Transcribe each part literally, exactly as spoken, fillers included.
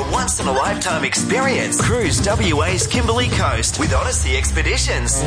a once-in-a-lifetime experience. Cruise W A's Kimberley Coast with Odyssey Expeditions.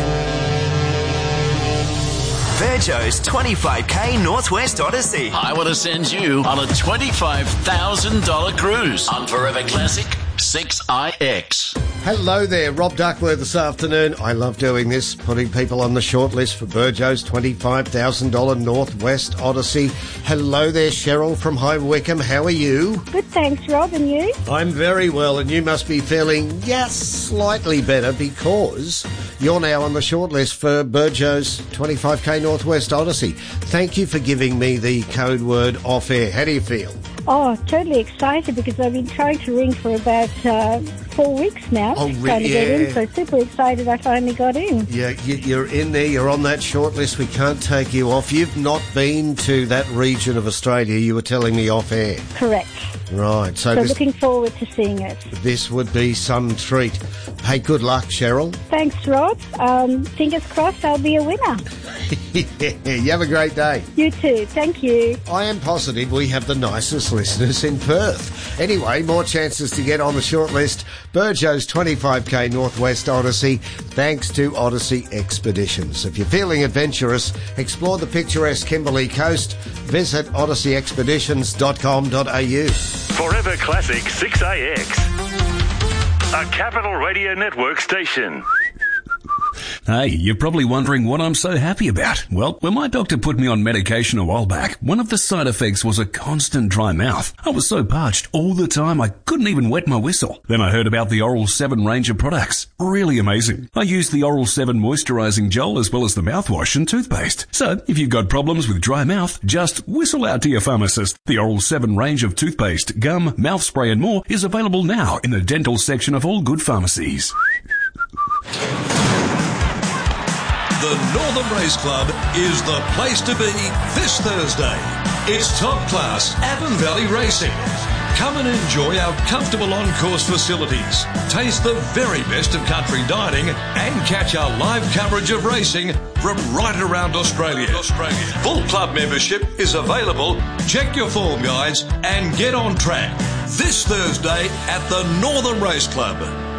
Virgo's twenty-five K Northwest Odyssey. I want to send you on a twenty-five thousand dollars cruise on Forever Classic six I X. Hello there, Rob Duckworth this afternoon. I love doing this, putting people on the shortlist for Burjo's twenty-five thousand dollars Northwest Odyssey. Hello there, Cheryl from High Wycombe. How are you? Good, thanks, Rob. And you? I'm very well, and you must be feeling, yes, slightly better because you're now on the shortlist for Burjo's twenty-five K Northwest Odyssey. Thank you for giving me the code word off air. How do you feel? Oh, totally excited because I've been trying to ring for about uh, four weeks now. Oh, really? Trying to get Yeah. in, so super excited I finally got in. Yeah, you- you're in there, you're on that shortlist, we can't take you off. You've not been to that region of Australia, you were telling me off air. Correct. Right, so, So this, looking forward to seeing it. this would be some treat. Hey, good luck, Cheryl. Thanks, Rob. Um, fingers crossed I'll be a winner. You have a great day. You too. Thank you. I am positive we have the nicest listeners in Perth. Anyway, more chances to get on the shortlist. Burjo's twenty-five K Northwest Odyssey, thanks to Odyssey Expeditions. If you're feeling adventurous, explore the picturesque Kimberley Coast. Visit odyssey expeditions dot com dot a u. Forever Classic six A X. A Capital Radio Network station. Hey, you're probably wondering what I'm so happy about. Well, when my doctor put me on medication a while back, one of the side effects was a constant dry mouth. I was so parched all the time I couldn't even wet my whistle. Then I heard about the Oral seven range of products. Really amazing. I used the Oral seven moisturizing gel as well as the mouthwash and toothpaste. So, if you've got problems with dry mouth, just whistle out to your pharmacist. The Oral seven range of toothpaste, gum, mouth spray and more is available now in the dental section of all good pharmacies. The Northern Race Club is the place to be this Thursday. It's top class Avon Valley Racing. Come and enjoy our comfortable on-course facilities. Taste the very best of country dining and catch our live coverage of racing from right around Australia. Australia. Full club membership is available. Check your form guides and get on track this Thursday at the Northern Race Club.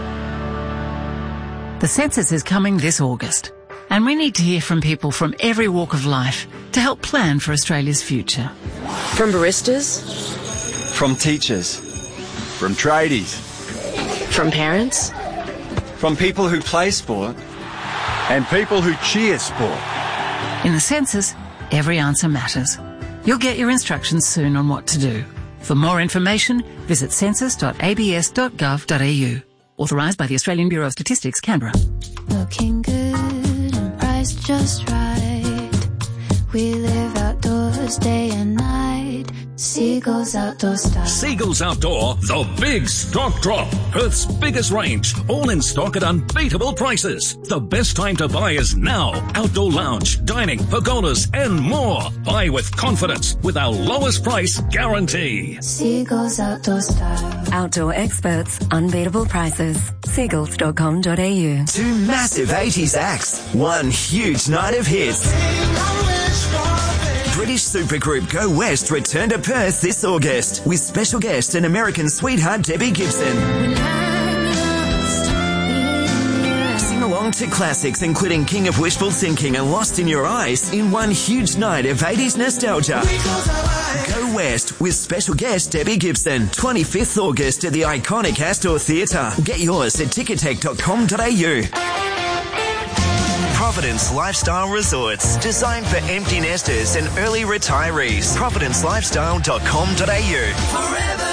The census is coming this August, and we need to hear from people from every walk of life to help plan for Australia's future. From baristas, from teachers, from tradies, from parents, from people who play sport, and people who cheer sport. In the census, every answer matters. You'll get your instructions soon on what to do. For more information, visit census dot a b s dot gov dot a u. Authorised by the Australian Bureau of Statistics, Canberra. Looking good and priced just right. We live outdoors day and night. Seagulls Outdoor Style. Seagulls Outdoor, the big stock drop. Perth's biggest range, all in stock at unbeatable prices. The best time to buy is now. Outdoor lounge, dining, pergolas, and more. Buy with confidence with our lowest price guarantee. Seagulls Outdoor Style. Outdoor experts, unbeatable prices. seagulls dot com dot a u. Two massive eighties acts, one huge night of hits. British supergroup Go West return to Perth this August with special guest and American sweetheart Debbie Gibson. Sing along to classics including King of Wishful Thinking and Lost in Your Eyes in one huge night of eighties nostalgia. Go West with special guest Debbie Gibson, twenty-fifth August at the iconic Astor Theatre. Get yours at ticketek dot com dot a u. Providence Lifestyle Resorts, designed for empty nesters and early retirees. providence lifestyle dot com dot a u.